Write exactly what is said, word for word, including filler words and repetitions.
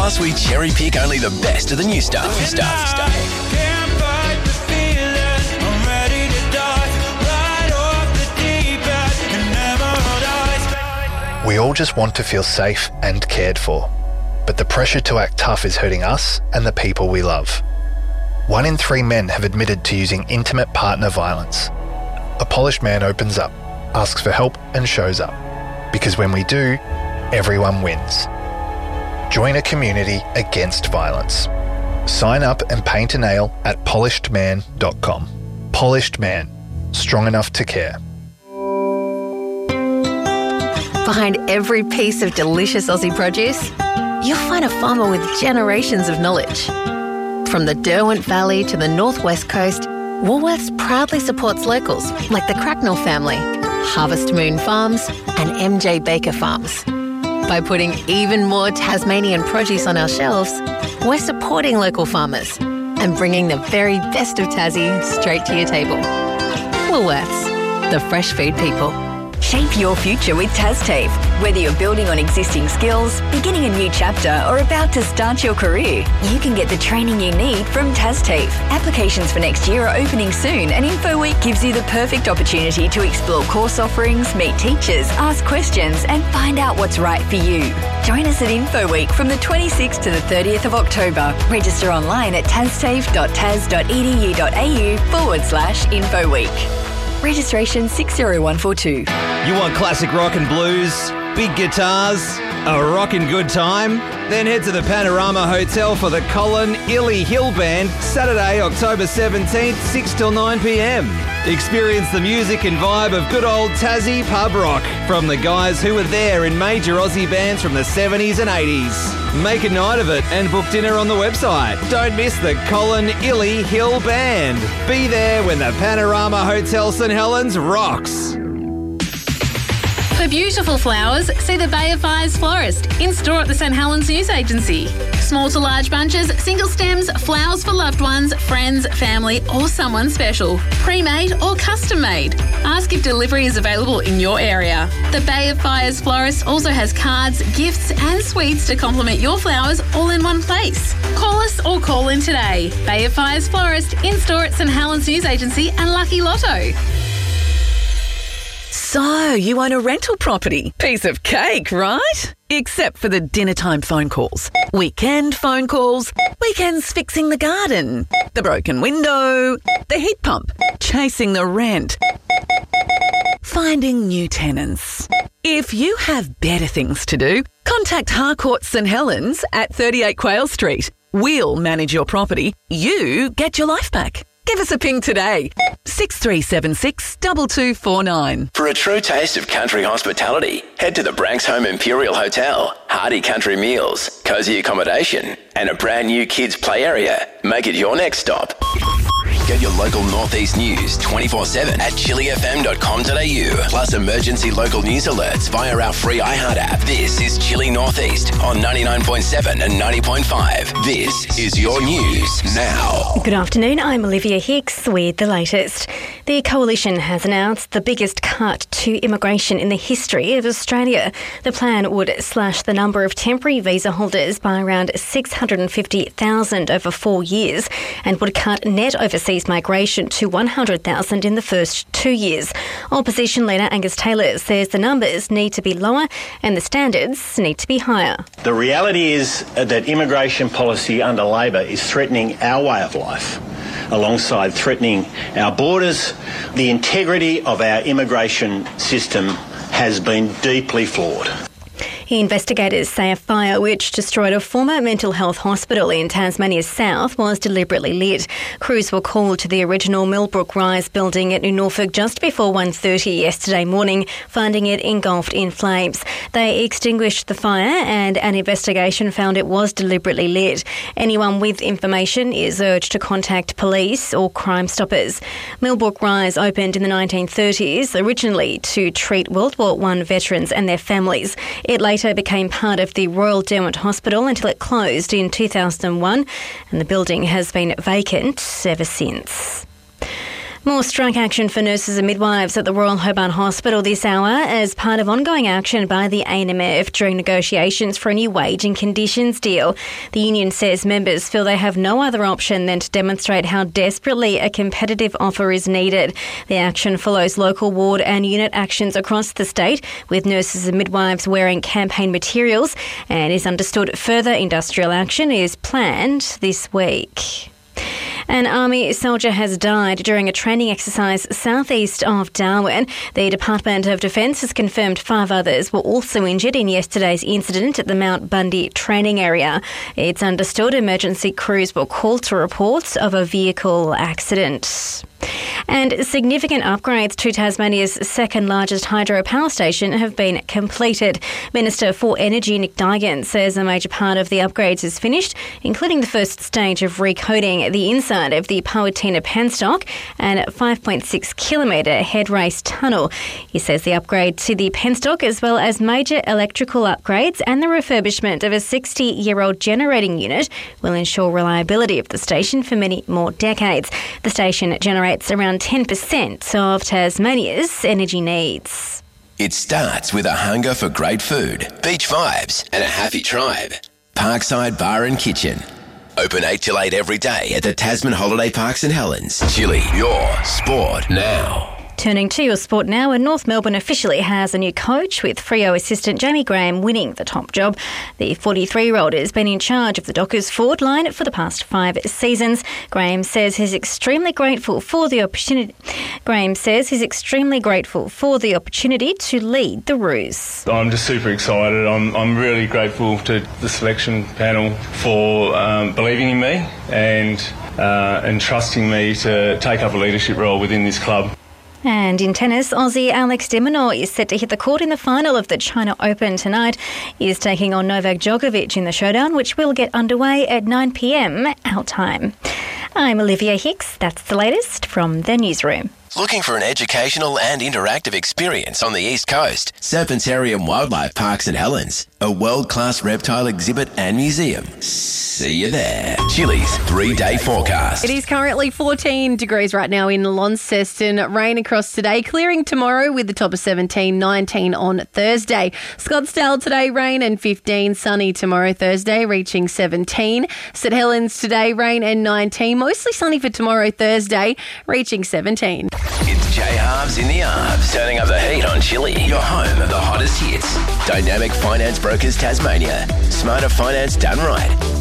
Plus, we cherry pick only the best of the new stuff. Stuff, stuff. Can't fight the feeling. I'm ready to dive right off the deep end and never rise. We all just want to feel safe and cared for. But the pressure to act tough is hurting us and the people we love. One in three men have admitted to using intimate partner violence. A polished man opens up, asks for help and shows up. Because when we do, everyone wins. Join a community against violence. Sign up and paint a nail at polished man dot com. Polished Man. Strong enough to care. Behind every piece of delicious Aussie produce, you'll find a farmer with generations of knowledge. From the Derwent Valley to the Northwest Coast, Woolworths proudly supports locals like the Cracknell family, Harvest Moon Farms and M J Baker Farms. By putting even more Tasmanian produce on our shelves, we're supporting local farmers and bringing the very best of Tassie straight to your table. Woolworths, the fresh food people. Shape your future with TasTAFE. Whether you're building on existing skills, beginning a new chapter, or about to start your career, you can get the training you need from TasTAFE. Applications for next year are opening soon, and InfoWeek gives you the perfect opportunity to explore course offerings, meet teachers, ask questions, and find out what's right for you. Join us at InfoWeek from the twenty-sixth to the thirtieth of October. Register online at tastafe dot tas dot e d u dot a u forward slash InfoWeek. Registration six zero one four two. You want classic rock and blues, big guitars, a rockin' good time? Then head to the Panorama Hotel for the Colin Illy Hill Band, Saturday, October seventeenth, six till nine p m. Experience the music and vibe of good old Tassie pub rock from the guys who were there in major Aussie bands from the seventies and eighties. Make a night of it and book dinner on the website. Don't miss the Colin Illy Hill Band. Be there when the Panorama Hotel St Helens rocks. For beautiful flowers, see the Bay of Fires florist in store at the St Helens News Agency. Small to large bunches, single stems, flowers for loved ones, friends, family, or someone special. Pre-made or custom-made. Ask if delivery is available in your area. The Bay of Fires florist also has cards, gifts, and sweets to complement your flowers all in one place. Call us or call in today. Bay of Fires florist in store at St Helens News Agency and Lucky Lotto. So, you own a rental property. Piece of cake, right? Except for the dinner time phone calls. Weekend phone calls. Weekends fixing the garden. The broken window. The heat pump. Chasing the rent. Finding new tenants. If you have better things to do, contact Harcourt St Helens at thirty-eight Quayle Street. We'll manage your property. You get your life back. Give us a ping today. six three seven six, two two four nine. For a true taste of country hospitality, head to the Branksholme Imperial Hotel. Hearty country meals, cosy accommodation, and a brand new kids play area. Make it your next stop. Get your local Northeast news twenty-four seven at chili f m dot com dot a u. Plus emergency local news alerts via our free iHeart app. This is Chili Northeast on ninety-nine point seven and ninety point five. This is your news now. Good afternoon, I'm Olivia Hicks with the latest. The Coalition has announced the biggest cut to immigration in the history of Australia. The plan would slash the number of temporary visa holders by around six hundred fifty thousand over four years and would cut net overseas migration to one hundred thousand in the first two years. Opposition leader Angus Taylor says the numbers need to be lower and the standards need to be higher. The reality is that immigration policy under Labor is threatening our way of life, alongside threatening our borders. The integrity of our immigration system has been deeply flawed. Investigators say a fire which destroyed a former mental health hospital in Tasmania's south was deliberately lit. Crews were called to the original Millbrook Rise building at New Norfolk just before one thirty yesterday morning, finding it engulfed in flames. They extinguished the fire and an investigation found it was deliberately lit. Anyone with information is urged to contact police or Crime Stoppers. Millbrook Rise opened in the nineteen thirties, originally to treat World War One veterans and their families. It later became part of the Royal Derwent Hospital until it closed in two thousand one, and the building has been vacant ever since. More strike action for nurses and midwives at the Royal Hobart Hospital this hour as part of ongoing action by the A N M F during negotiations for a new wage and conditions deal. The union says members feel they have no other option than to demonstrate how desperately a competitive offer is needed. The action follows local ward and unit actions across the state, with nurses and midwives wearing campaign materials, and is understood further industrial action is planned this week. An Army soldier has died during a training exercise southeast of Darwin. The Department of Defence has confirmed five others were also injured in yesterday's incident at the Mount Bundy training area. It's understood emergency crews were called to reports of a vehicle accident. And significant upgrades to Tasmania's second largest hydropower station have been completed. Minister for Energy Nick Duigan says a major part of the upgrades is finished, including the first stage of recoding the inside of the Powattina penstock and five point six kilometre head race tunnel. He says the upgrade to the penstock, as well as major electrical upgrades and the refurbishment of a sixty-year-old generating unit, will ensure reliability of the station for many more decades. The station generates around ten percent of Tasmania's energy needs. It starts with a hunger for great food, beach vibes, and a happy tribe. Parkside Bar and Kitchen. Open eight till eight every day at the Tasman Holiday Park St Helens. Chili, your sport now. Turning to your sport now, and North Melbourne officially has a new coach, with Freo assistant Jamie Graham winning the top job. The forty-three-year-old has been in charge of the Dockers forward line for the past five seasons. Graham says he's extremely grateful for the opportunity. Graham says he's extremely grateful for the opportunity to lead the Roos. I'm just super excited. I'm I'm really grateful to the selection panel for um, believing in me and uh, and trusting me to take up a leadership role within this club. And in tennis, Aussie Alex de Minaur is set to hit the court in the final of the China Open tonight. He is taking on Novak Djokovic in the showdown, which will get underway at nine p.m. our time. I'm Olivia Hicks. That's the latest from the newsroom. Looking for an educational and interactive experience on the East Coast? Serpentarium Wildlife Park St Helens, a world-class reptile exhibit and museum. See you there. Chili's three-day forecast. It is currently fourteen degrees right now in Launceston. Rain across today, clearing tomorrow with the top of seventeen, nineteen on Thursday. Scottsdale today, rain and fifteen. Sunny tomorrow, Thursday, reaching seventeen. St Helens today, rain and nineteen. Mostly sunny for tomorrow, Thursday, reaching seventeen. It's J Halves in the Arms, turning up the heat on Chili, your home of the hottest hits. Dynamic Finance Brokers Tasmania. Smarter finance done right.